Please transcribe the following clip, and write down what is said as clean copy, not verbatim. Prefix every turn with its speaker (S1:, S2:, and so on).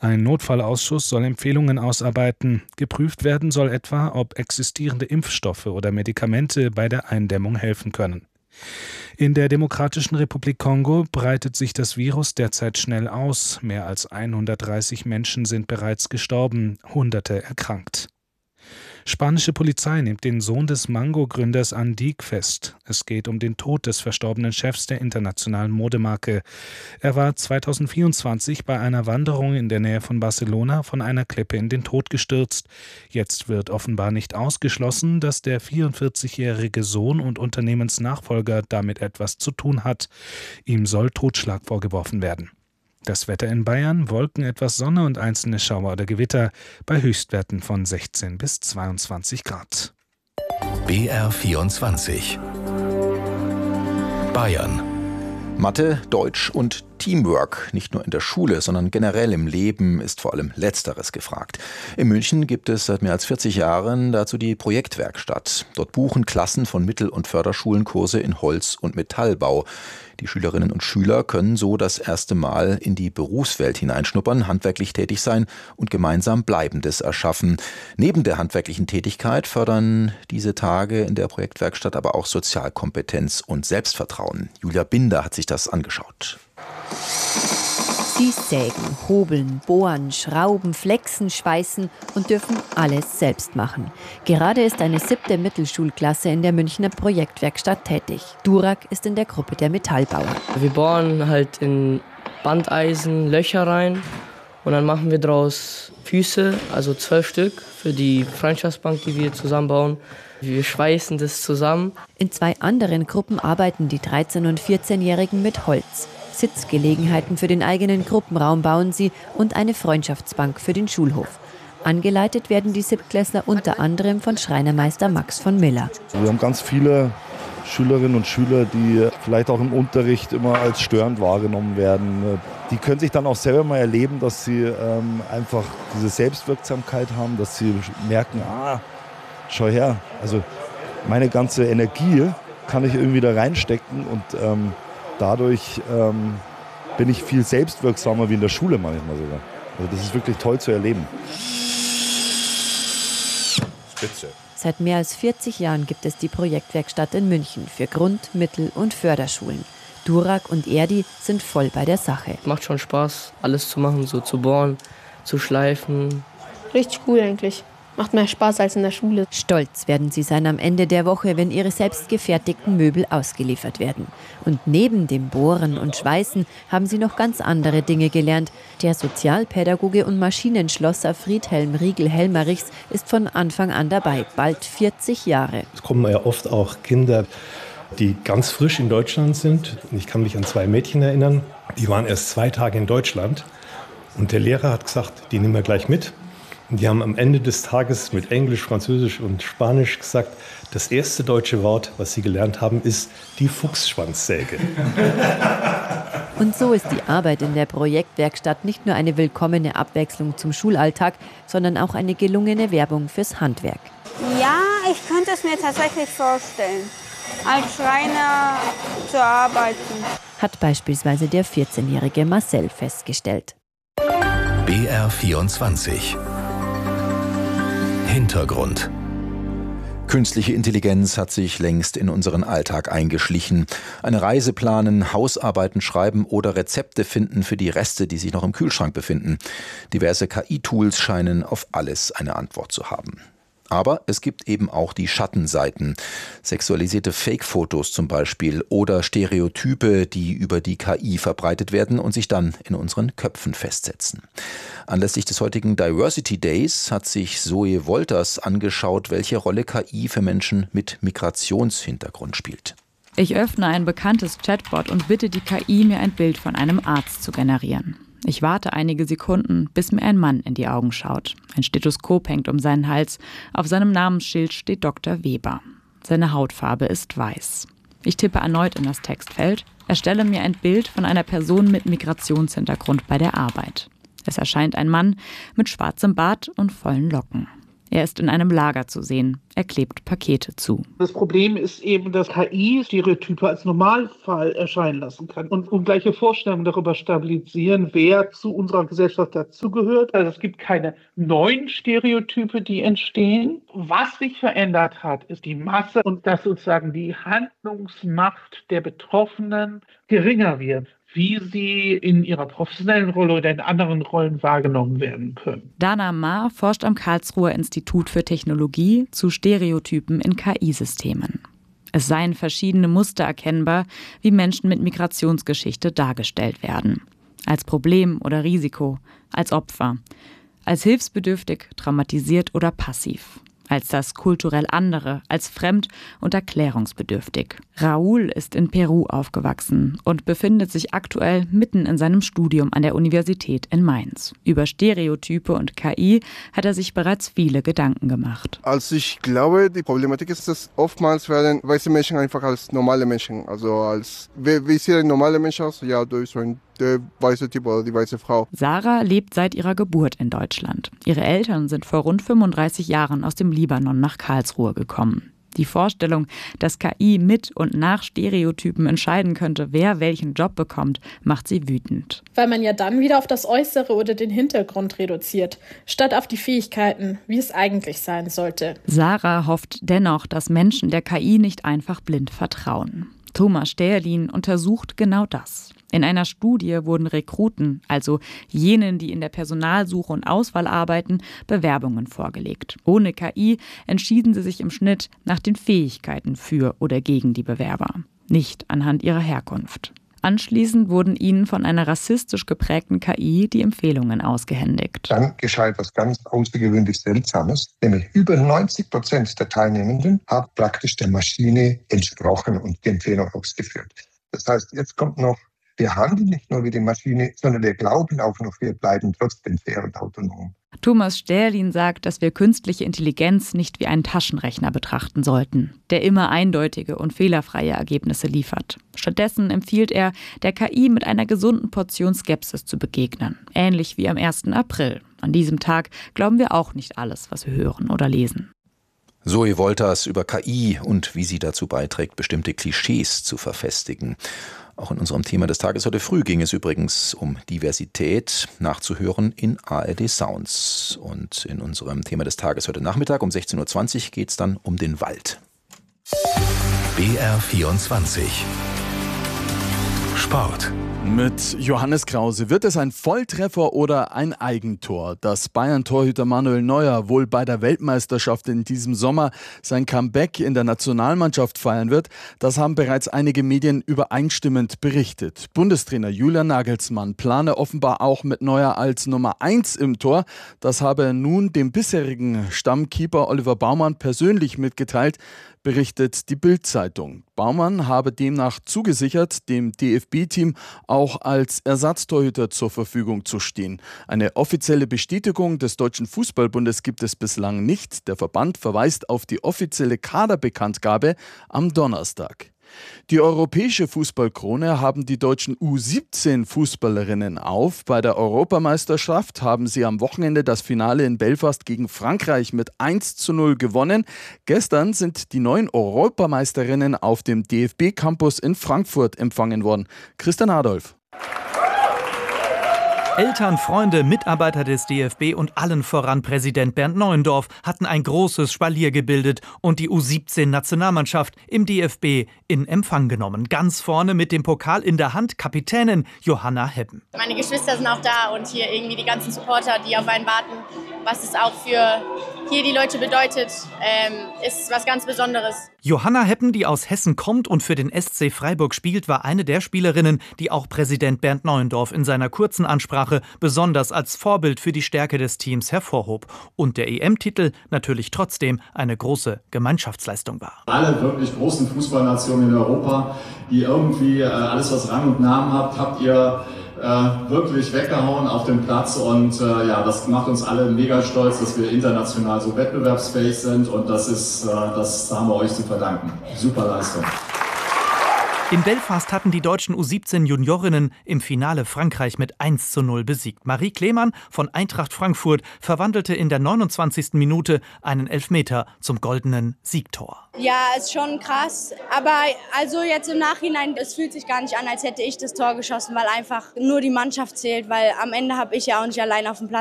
S1: Ein Notfallausschuss soll Empfehlungen ausarbeiten. Geprüft werden soll etwa, ob existierende Impfstoffe oder Medikamente bei der Eindämmung helfen können. In der Demokratischen Republik Kongo breitet sich das Virus derzeit schnell aus. Mehr als 130 Menschen sind bereits gestorben, Hunderte erkrankt. Spanische Polizei nimmt den Sohn des Mango-Gründers Andic fest. Es geht um den Tod des verstorbenen Chefs der internationalen Modemarke. Er war 2024 bei einer Wanderung in der Nähe von Barcelona von einer Klippe in den Tod gestürzt. Jetzt wird offenbar nicht ausgeschlossen, dass der 44-jährige Sohn und Unternehmensnachfolger damit etwas zu tun hat. Ihm soll Totschlag vorgeworfen werden. Das Wetter in Bayern: Wolken, etwas Sonne und einzelne Schauer oder Gewitter bei Höchstwerten von 16 bis 22 Grad.
S2: BR24 Bayern.
S3: Mathe, Deutsch und Teamwork. Nicht nur in der Schule, sondern generell im Leben ist vor allem Letzteres gefragt. In München gibt es seit mehr als 40 Jahren dazu die Projektwerkstatt. Dort buchen Klassen von Mittel- und Förderschulen Kurse in Holz- und Metallbau. Die Schülerinnen und Schüler können so das erste Mal in die Berufswelt hineinschnuppern, handwerklich tätig sein und gemeinsam Bleibendes erschaffen. Neben der handwerklichen Tätigkeit fördern diese Tage in der Projektwerkstatt aber auch Sozialkompetenz und Selbstvertrauen. Julia Binder hat sich das angeschaut.
S4: Sie sägen, hobeln, bohren, schrauben, flexen, schweißen und dürfen alles selbst machen. Gerade ist eine 7. Mittelschulklasse in der Münchner Projektwerkstatt tätig. Durak ist in der Gruppe der Metallbauer.
S5: Wir bohren halt in Bandeisen Löcher rein und dann machen wir daraus Füße, also 12 Stück für die Freundschaftsbank, die wir zusammenbauen. Wir schweißen das zusammen.
S4: In 2 anderen Gruppen arbeiten die 13- und 14-Jährigen mit Holz. Sitzgelegenheiten für den eigenen Gruppenraum bauen sie und eine Freundschaftsbank für den Schulhof. Angeleitet werden die Siebtklässler unter anderem von Schreinermeister Max von Miller.
S6: Wir haben ganz viele Schülerinnen und Schüler, die vielleicht auch im Unterricht immer als störend wahrgenommen werden. Die können sich dann auch selber mal erleben, dass sie einfach diese Selbstwirksamkeit haben, dass sie merken, schau her, also meine ganze Energie kann ich irgendwie da reinstecken und dadurch bin ich viel selbstwirksamer wie in der Schule manchmal sogar. Also das ist wirklich toll zu erleben.
S3: Spitze.
S4: Seit mehr als 40 Jahren gibt es die Projektwerkstatt in München für Grund-, Mittel- und Förderschulen. Durak und Erdi sind voll bei der Sache.
S5: Macht schon Spaß, alles zu machen, so zu bohren, zu schleifen.
S7: Richtig cool eigentlich. Macht mehr Spaß als in der Schule.
S4: Stolz werden sie sein am Ende der Woche, wenn ihre selbst gefertigten Möbel ausgeliefert werden. Und neben dem Bohren und Schweißen haben sie noch ganz andere Dinge gelernt. Der Sozialpädagoge und Maschinenschlosser Friedhelm Riegel-Helmerichs ist von Anfang an dabei, bald 40 Jahre.
S8: Es kommen ja oft auch Kinder, die ganz frisch in Deutschland sind. Ich kann mich an 2 Mädchen erinnern, die waren erst 2 Tage in Deutschland. Und der Lehrer hat gesagt, die nehmen wir gleich mit. Und die haben am Ende des Tages mit Englisch, Französisch und Spanisch gesagt, das erste deutsche Wort, was sie gelernt haben, ist die Fuchsschwanzsäge.
S4: Und so ist die Arbeit in der Projektwerkstatt nicht nur eine willkommene Abwechslung zum Schulalltag, sondern auch eine gelungene Werbung fürs Handwerk.
S9: Ja, ich könnte es mir tatsächlich vorstellen, als Schreiner zu arbeiten.
S4: Hat beispielsweise der 14-jährige Marcel festgestellt.
S2: BR24 Hintergrund.
S3: Künstliche Intelligenz hat sich längst in unseren Alltag eingeschlichen. Eine Reise planen, Hausarbeiten schreiben oder Rezepte finden für die Reste, die sich noch im Kühlschrank befinden. Diverse KI-Tools scheinen auf alles eine Antwort zu haben. Aber es gibt eben auch die Schattenseiten. Sexualisierte Fake-Fotos zum Beispiel oder Stereotype, die über die KI verbreitet werden und sich dann in unseren Köpfen festsetzen. Anlässlich des heutigen Diversity Days hat sich Zoe Wolters angeschaut, welche Rolle KI für Menschen mit Migrationshintergrund spielt.
S10: Ich öffne ein bekanntes Chatbot und bitte die KI, mir ein Bild von einem Arzt zu generieren. Ich warte einige Sekunden, bis mir ein Mann in die Augen schaut. Ein Stethoskop hängt um seinen Hals. Auf seinem Namensschild steht Dr. Weber. Seine Hautfarbe ist weiß. Ich tippe erneut in das Textfeld. Erstelle mir ein Bild von einer Person mit Migrationshintergrund bei der Arbeit. Es erscheint ein Mann mit schwarzem Bart und vollen Locken. Er ist in einem Lager zu sehen. Er klebt Pakete zu.
S2: Das Problem ist eben, dass KI Stereotype als Normalfall erscheinen lassen kann und ungleiche Vorstellungen darüber stabilisieren, wer zu unserer Gesellschaft dazugehört. Also es gibt keine neuen Stereotype, die entstehen. Was sich verändert hat, ist die Masse und dass sozusagen die Handlungsmacht der Betroffenen geringer wird, wie sie in ihrer professionellen Rolle oder in anderen Rollen wahrgenommen werden können.
S10: Dana Ma forscht am Karlsruher Institut für Technologie zu Stereotypen in KI-Systemen. Es seien verschiedene Muster erkennbar, wie Menschen mit Migrationsgeschichte dargestellt werden. Als Problem oder Risiko, als Opfer, als hilfsbedürftig, traumatisiert oder passiv. Als das kulturell andere, als fremd und erklärungsbedürftig. Raúl ist in Peru aufgewachsen und befindet sich aktuell mitten in seinem Studium an der Universität in Mainz. Über Stereotype und KI hat er sich bereits viele Gedanken gemacht.
S11: Also ich glaube, die Problematik ist, dass oftmals werden weiße Menschen einfach als normale Menschen, also als, wie sieht ein normaler Mensch aus? Ja, durch so ein der weiße Typ oder die weiße Frau.
S10: Sarah lebt seit ihrer Geburt in Deutschland. Ihre Eltern sind vor rund 35 Jahren aus dem Libanon nach Karlsruhe gekommen. Die Vorstellung, dass KI mit und nach Stereotypen entscheiden könnte, wer welchen Job bekommt, macht sie wütend.
S12: Weil man ja dann wieder auf das Äußere oder den Hintergrund reduziert, statt auf die Fähigkeiten, wie es eigentlich sein sollte.
S10: Sarah hofft dennoch, dass Menschen der KI nicht einfach blind vertrauen. Thomas Sterlin untersucht genau das. In einer Studie wurden Rekruten, also jenen, die in der Personalsuche und Auswahl arbeiten, Bewerbungen vorgelegt. Ohne KI entschieden sie sich im Schnitt nach den Fähigkeiten für oder gegen die Bewerber, nicht anhand ihrer Herkunft. Anschließend wurden ihnen von einer rassistisch geprägten KI die Empfehlungen ausgehändigt.
S13: Dann geschah etwas ganz außergewöhnlich Seltsames, nämlich über 90% der Teilnehmenden haben praktisch der Maschine entsprochen und die Empfehlung ausgeführt. Das heißt, jetzt kommt noch, wir handeln nicht nur wie die Maschine, sondern wir glauben auch noch, wir bleiben trotzdem fair und autonom.
S10: Thomas Sterlin sagt, dass wir künstliche Intelligenz nicht wie einen Taschenrechner betrachten sollten, der immer eindeutige und fehlerfreie Ergebnisse liefert. Stattdessen empfiehlt er, der KI mit einer gesunden Portion Skepsis zu begegnen, ähnlich wie am 1. April. An diesem Tag glauben wir auch nicht alles, was wir hören oder lesen.
S3: Zoe Wolters über KI und wie sie dazu beiträgt, bestimmte Klischees zu verfestigen. Auch in unserem Thema des Tages heute früh ging es übrigens um Diversität, nachzuhören in ARD Sounds. Und in unserem Thema des Tages heute Nachmittag um 16.20 Uhr geht es dann um den Wald.
S14: BR24 Sport.
S15: Mit Johannes Krause. Wird es ein Volltreffer oder ein Eigentor? Dass Bayern-Torhüter Manuel Neuer wohl bei der Weltmeisterschaft in diesem Sommer sein Comeback in der Nationalmannschaft feiern wird, das haben bereits einige Medien übereinstimmend berichtet. Bundestrainer Julian Nagelsmann plane offenbar auch mit Neuer als Nummer 1 im Tor. Das habe er nun dem bisherigen Stammkeeper Oliver Baumann persönlich mitgeteilt, berichtet die Bild-Zeitung. Baumann habe demnach zugesichert, dem DFB-Team auch als Ersatztorhüter zur Verfügung zu stehen. Eine offizielle Bestätigung des Deutschen Fußballbundes gibt es bislang nicht. Der Verband verweist auf die offizielle Kaderbekanntgabe am Donnerstag. Die europäische Fußballkrone haben die deutschen U17-Fußballerinnen auf. Bei der Europameisterschaft haben sie am Wochenende das Finale in Belfast gegen Frankreich mit 1:0 gewonnen. Gestern sind die neuen Europameisterinnen auf dem DFB-Campus in Frankfurt empfangen worden. Christian Adolf.
S16: Eltern, Freunde, Mitarbeiter des DFB und allen voran Präsident Bernd Neuendorf hatten ein großes Spalier gebildet und die U17-Nationalmannschaft im DFB in Empfang genommen. Ganz vorne mit dem Pokal in der Hand Kapitänin Johanna Heppen.
S17: Meine Geschwister sind auch da und hier irgendwie die ganzen Supporter, die auf einen warten. Was es auch für hier die Leute bedeutet, ist was ganz Besonderes.
S16: Johanna Heppen, die aus Hessen kommt und für den SC Freiburg spielt, war eine der Spielerinnen, die auch Präsident Bernd Neuendorf in seiner kurzen Ansprache besonders als Vorbild für die Stärke des Teams hervorhob. Und der EM-Titel natürlich trotzdem eine große Gemeinschaftsleistung war.
S18: Alle wirklich großen Fußballnationen in Europa, die irgendwie alles, was Rang und Namen habt ihr wirklich weggehauen auf dem Platz und das macht uns alle mega stolz, dass wir international so wettbewerbsfähig sind und das haben wir euch zu verdanken. Super Leistung.
S16: In Belfast hatten die deutschen U17-Juniorinnen im Finale Frankreich mit 1:0 besiegt. Marie Kleemann von Eintracht Frankfurt verwandelte in der 29. Minute einen Elfmeter zum goldenen Siegtor.
S17: Ja, ist schon krass. Aber also jetzt im Nachhinein, es fühlt sich gar nicht an, als hätte ich das Tor geschossen, weil einfach nur die Mannschaft zählt. Weil am Ende habe ich ja auch nicht allein auf dem Platz